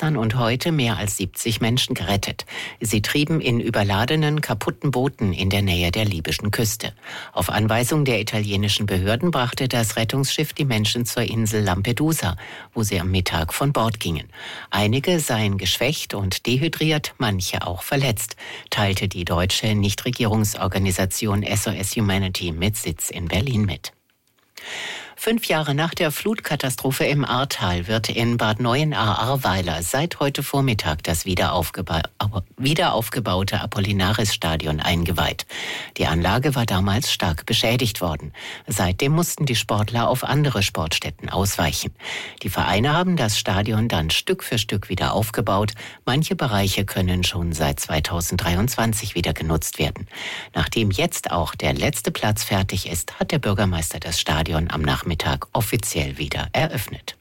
gestern und heute mehr als 70 Menschen gerettet. Sie trieben in überladenen, kaputten Booten in der Nähe der libyschen Küste. Auf Anweisung der italienischen Behörden brachte das Rettungsschiff die Menschen zur Insel Lampedusa, wo sie am Mittag von Bord gingen. Einige seien geschwächt und dehydriert, manche auch verletzt, teilte die deutsche Nichtregierungsorganisation SOS Humanity mit Sitz in Berlin mit. 5 Jahre nach der Flutkatastrophe im Ahrtal wird in Bad Neuenahr-Ahrweiler seit heute Vormittag das wieder aufgebaute Apollinaris-Stadion eingeweiht. Die Anlage war damals stark beschädigt worden. Seitdem mussten die Sportler auf andere Sportstätten ausweichen. Die Vereine haben das Stadion dann Stück für Stück wieder aufgebaut. Manche Bereiche können schon seit 2023 wieder genutzt werden. Nachdem jetzt auch der letzte Platz fertig ist, hat der Bürgermeister das Stadion am Nachmittag offiziell wieder eröffnet.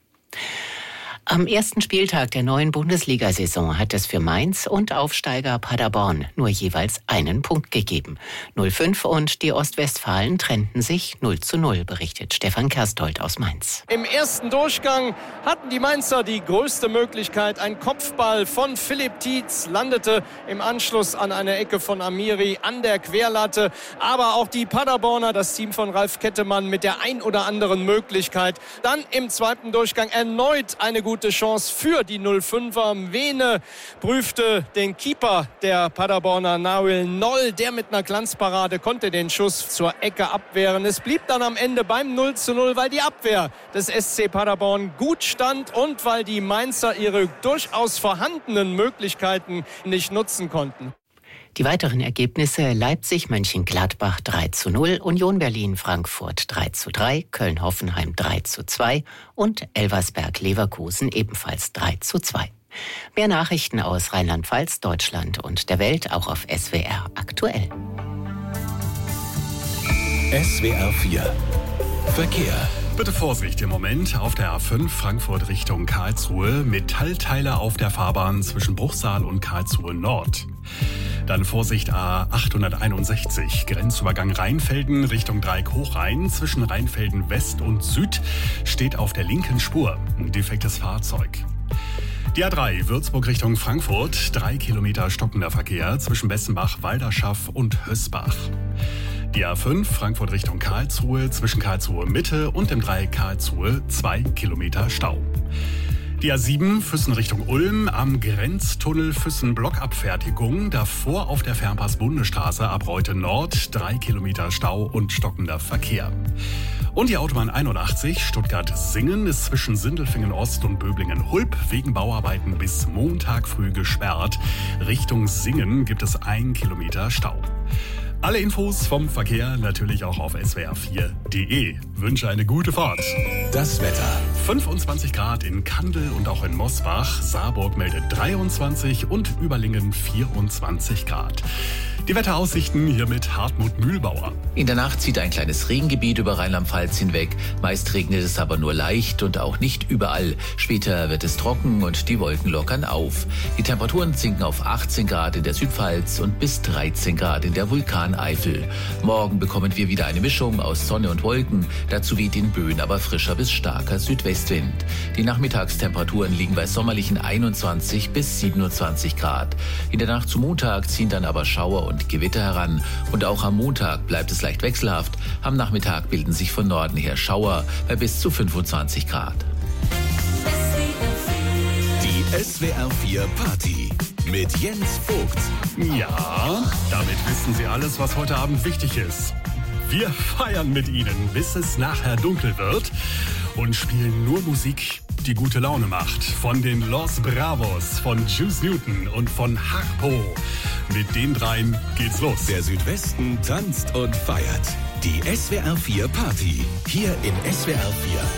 Am ersten Spieltag der neuen Bundesliga-Saison hat es für Mainz und Aufsteiger Paderborn nur jeweils einen Punkt gegeben. 0:5 und die Ostwestfalen trennten sich 0:0, berichtet Stefan Kerstold aus Mainz. Im ersten Durchgang hatten die Mainzer die größte Möglichkeit. Ein Kopfball von Philipp Tietz landete im Anschluss an eine Ecke von Amiri an der Querlatte. Aber auch die Paderborner, das Team von Ralf Kettemann, mit der ein oder anderen Möglichkeit. Dann im zweiten Durchgang erneut eine gute Chance für die 05er. Vene prüfte den Keeper der Paderborner, Nahuel Noll. Der mit einer Glanzparade konnte den Schuss zur Ecke abwehren. Es blieb dann am Ende beim 0:0, weil die Abwehr des SC Paderborn gut stand und weil die Mainzer ihre durchaus vorhandenen Möglichkeiten nicht nutzen konnten. Die weiteren Ergebnisse: Leipzig-Mönchengladbach 3:0, Union Berlin-Frankfurt 3:3, Köln-Hoffenheim 3:2 und Elversberg-Leverkusen ebenfalls 3:2. Mehr Nachrichten aus Rheinland-Pfalz, Deutschland und der Welt auch auf SWR aktuell. SWR 4 Verkehr. Bitte Vorsicht im Moment auf der A5 Frankfurt Richtung Karlsruhe. Metallteile auf der Fahrbahn zwischen Bruchsal und Karlsruhe Nord. Dann Vorsicht A861, Grenzübergang Rheinfelden Richtung Dreieck Hochrhein. Zwischen Rheinfelden West und Süd steht auf der linken Spur ein defektes Fahrzeug. Die A3 Würzburg Richtung Frankfurt, 3 Kilometer stockender Verkehr zwischen Bessenbach, Walderschaff und Hösbach. Die A5 Frankfurt Richtung Karlsruhe, zwischen Karlsruhe Mitte und dem Dreieck Karlsruhe 2 Kilometer Stau. Die A7 Füssen Richtung Ulm, am Grenztunnel Füssen Blockabfertigung, davor auf der Fernpass-Bundesstraße ab Reute Nord 3 Kilometer Stau und stockender Verkehr. Und die Autobahn 81 Stuttgart-Singen ist zwischen Sindelfingen Ost und Böblingen-Hulp wegen Bauarbeiten bis Montag früh gesperrt. Richtung Singen gibt es 1 Kilometer Stau. Alle Infos vom Verkehr natürlich auch auf swr4.de. Wünsche eine gute Fahrt. Das Wetter. 25 Grad in Kandel und auch in Mosbach. Saarburg meldet 23 und Überlingen 24 Grad. Die Wetteraussichten hier mit Hartmut Mühlbauer. In der Nacht zieht ein kleines Regengebiet über Rheinland-Pfalz hinweg. Meist regnet es aber nur leicht und auch nicht überall. Später wird es trocken und die Wolken lockern auf. Die Temperaturen sinken auf 18 Grad in der Südpfalz und bis 13 Grad in der Vulkaneifel. Morgen bekommen wir wieder eine Mischung aus Sonne und Wolken. Dazu weht in Böen aber frischer bis starker Südwestwind. Die Nachmittagstemperaturen liegen bei sommerlichen 21 bis 27 Grad. In der Nacht zu Montag ziehen dann aber Schauer und Gewitter heran. Und auch am Montag bleibt es leicht wechselhaft. Am Nachmittag bilden sich von Norden her Schauer bei bis zu 25 Grad. Die SWR 4 Party mit Jens Vogt. Ja, damit wissen Sie alles, was heute Abend wichtig ist. Wir feiern mit Ihnen, bis es nachher dunkel wird und spielen nur Musik, die gute Laune macht. Von den Los Bravos, von Juice Newton und von Harpo. Mit den dreien geht's los. Der Südwesten tanzt und feiert. Die SWR 4 Party. Hier in SWR 4.